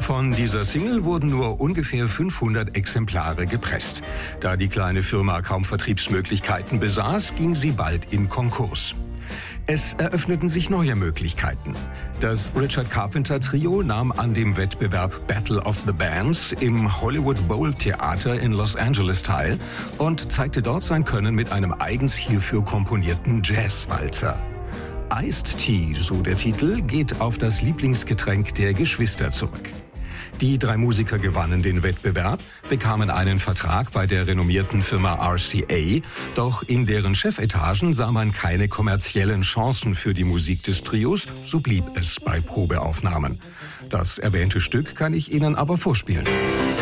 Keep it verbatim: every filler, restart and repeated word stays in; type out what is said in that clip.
Von dieser Single wurden nur ungefähr fünfhundert Exemplare gepresst. Da die kleine Firma kaum Vertriebsmöglichkeiten besaß, ging sie bald in Konkurs. Es eröffneten sich neue Möglichkeiten. Das Richard Carpenter Trio nahm an dem Wettbewerb Battle of the Bands im Hollywood Bowl Theater in Los Angeles teil und zeigte dort sein Können mit einem eigens hierfür komponierten Jazzwalzer. Iced Tea, so der Titel, geht auf das Lieblingsgetränk der Geschwister zurück. Die drei Musiker gewannen den Wettbewerb, bekamen einen Vertrag bei der renommierten Firma R C A, doch in deren Chefetagen sah man keine kommerziellen Chancen für die Musik des Trios, so blieb es bei Probeaufnahmen. Das erwähnte Stück kann ich Ihnen aber vorspielen.